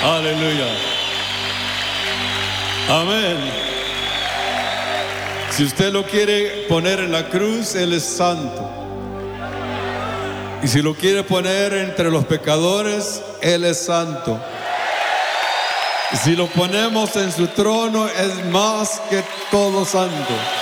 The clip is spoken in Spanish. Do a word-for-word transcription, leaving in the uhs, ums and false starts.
Aleluya. Amén. Si usted lo quiere poner en la cruz, Él es santo. Y si lo quiere poner entre los pecadores, Él es santo. Y si lo ponemos en su trono, es más que todo santo.